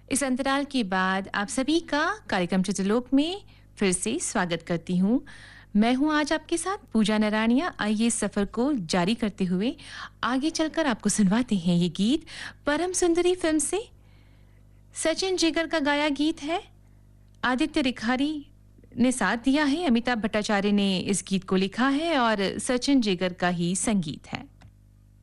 इस अंतराल के बाद आप सभी का कार्यक्रम चित्रलोक में फिर से स्वागत करती हूँ। मैं हूँ आज आपके साथ पूजा नराणिया। आइए इस सफर को जारी करते हुए आगे चलकर आपको सुनवाते हैं ये गीत परम सुंदरी फिल्म से। सचिन जिगर का गाया गीत है। आदित्य रिखारी ने साथ दिया है। अमिताभ भट्टाचार्य ने इस गीत को लिखा है और सचिन जिगर का ही संगीत है।